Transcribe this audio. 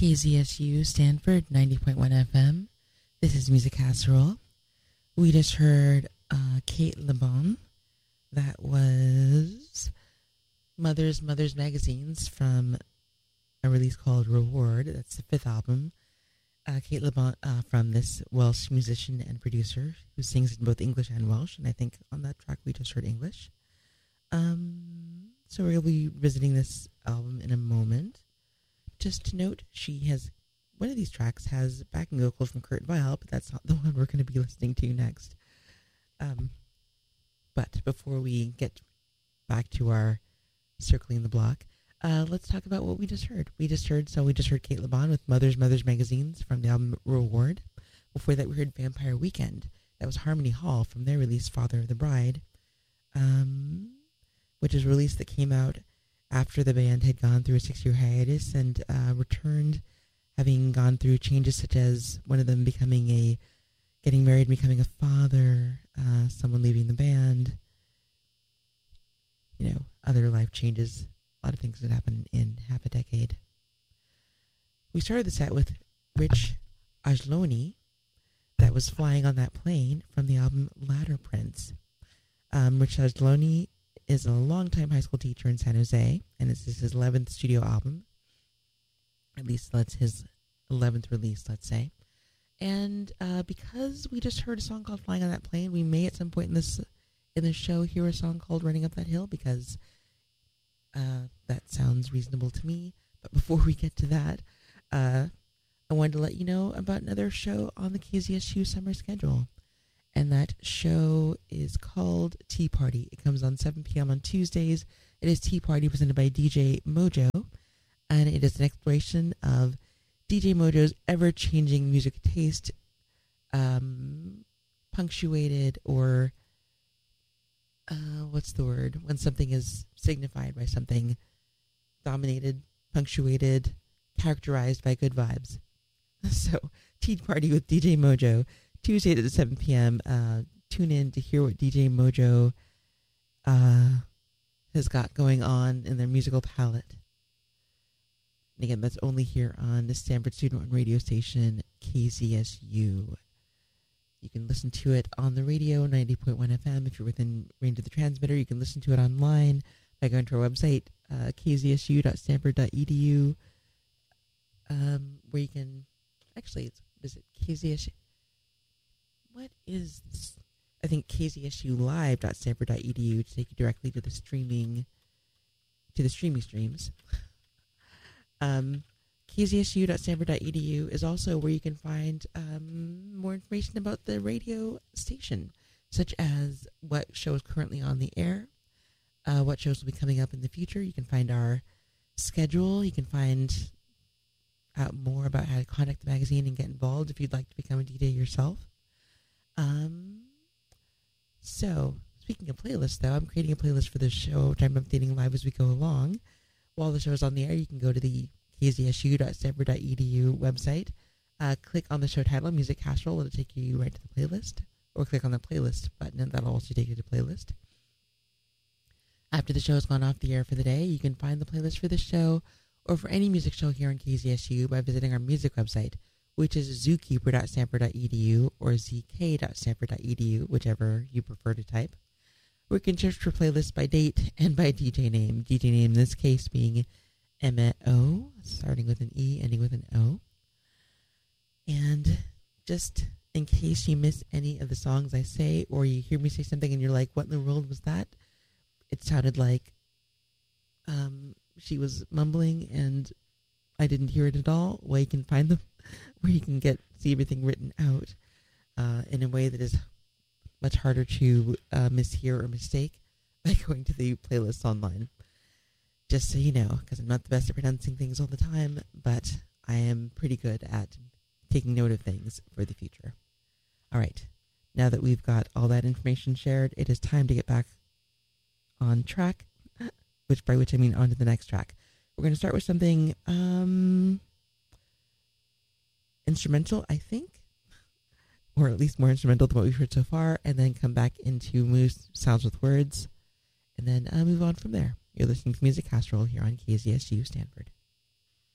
KZSU Stanford 90.1 FM. This is Music Casserole. We just heard Kate LeBon. That was Mother's Magazines from a release called Reward. That's the fifth album. Kate LeBon from this Welsh musician and producer who sings in both English and Welsh. And I think on that track we just heard English. So we'll be visiting this album in a moment. Just to note, one of these tracks has backing vocals from Kurt Weill, but that's not the one we're going to be listening to next. But before we get back to our circling the block, let's talk about what we just heard. We just heard Kate LeBon with Mother's Magazines from the album Reward. Before that, we heard Vampire Weekend. That was Harmony Hall from their release Father of the Bride, which is a release that came out after the band had gone through a 6-year hiatus and returned, having gone through changes such as one of them getting married, becoming a father, someone leaving the band, other life changes, a lot of things that happened in half a decade. We started the set with Rich Ajloni, that was Flying on That Plane from the album Ladder Prince. Rich Ajloni is a longtime high school teacher in San Jose, and this is his 11th studio album. At least that's his 11th release, let's say. And because we just heard a song called Flying on That Plane, we may at some point in this show hear a song called Running Up That Hill, because that sounds reasonable to me. But before we get to that, I wanted to let you know about another show on the KZSU summer schedule. And that show is called Tea Party. It comes on 7 p.m. on Tuesdays. It is Tea Party presented by DJ Mojo. And it is an exploration of DJ Mojo's ever-changing music taste, punctuated or, what's the word? When something is signified by something, dominated, punctuated, characterized by good vibes. So, Tea Party with DJ Mojo. Tuesday at 7 p.m. Tune in to hear what DJ Mojo has got going on in their musical palette. And again, that's only here on the Stanford Student-Run radio station, KZSU. You can listen to it on the radio, 90.1 FM. If you're within range of the transmitter, you can listen to it online by going to our website, kzsu.stanford.edu, where you can, actually, visit KZSU. What is this? I think kzsulive.stanford.edu to take you directly to the streaming streams. kzsu.stanford.edu is also where you can find more information about the radio station, such as what show is currently on the air, what shows will be coming up in the future. You can find our schedule. You can find out more about how to contact the magazine and get involved if you'd like to become a DJ yourself. So, speaking of playlists, though, I'm creating a playlist for this show, which I'm updating live as we go along. While the show is on the air, you can go to the kzsu.stanford.edu website, click on the show title, Music Casserole, it'll take you right to the playlist, or click on the playlist button, and that'll also take you to the playlist. After the show has gone off the air for the day, you can find the playlist for this show, or for any music show here on KZSU by visiting our music website, which is zookeeper.stanford.edu or zk.stanford.edu, whichever you prefer to type. We can search for playlists by date and by DJ name. DJ name in this case being Emma O, starting with an E, ending with an O. And just in case you miss any of the songs I say, or you hear me say something and you're like, what in the world was that? It sounded like she was mumbling and I didn't hear it at all. Well, you can find them where you can see everything written out in a way that is much harder to mishear or mistake by going to the playlists online. Just so you know, because I'm not the best at pronouncing things all the time, but I am pretty good at taking note of things for the future. All right, now that we've got all that information shared, it is time to get back on track, by which I mean on to the next track. We're going to start with something instrumental, I think, or at least more instrumental than what we've heard so far, and then come back into Sounds with Words, and then move on from there. You're listening to Music Casserole here on KZSU Stanford.